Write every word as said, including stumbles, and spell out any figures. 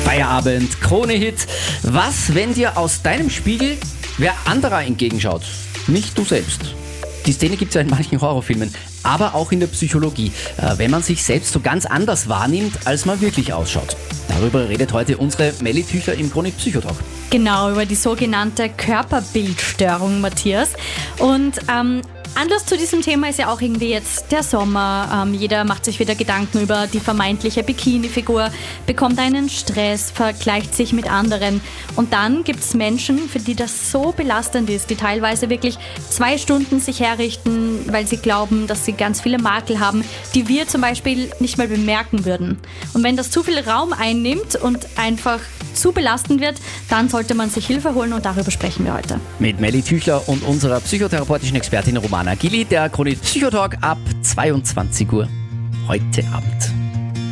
Feierabend, Krone-Hit. Was, wenn dir aus deinem Spiegel wer anderer entgegenschaut? Nicht du selbst. Die Szene gibt es ja in manchen Horrorfilmen, aber auch in der Psychologie, wenn man sich selbst so ganz anders wahrnimmt, als man wirklich ausschaut. Darüber redet heute unsere Melli Tüchler im Chronik-Psychotalk. Genau, über die sogenannte Körperbildstörung, Matthias. Und ähm, Anlass zu diesem Thema ist ja auch irgendwie jetzt der Sommer. Ähm, jeder macht sich wieder Gedanken über die vermeintliche Bikini-Figur, bekommt einen Stress, vergleicht sich mit anderen. Und dann gibt es Menschen, für die das so belastend ist, die teilweise wirklich zwei Stunden sich herrichten, weil sie glauben, dass sie ganz viele Makel haben, die wir zum Beispiel nicht mal bemerken würden. Und wenn das zu viel Raum einnimmt und einfach zu belastend wird, dann sollte man sich Hilfe holen und darüber sprechen wir heute. Mit Melli Tüchler und unserer psychotherapeutischen Expertin Romana Gilli, der Chronik-Psychotalk ab zweiundzwanzig Uhr heute Abend.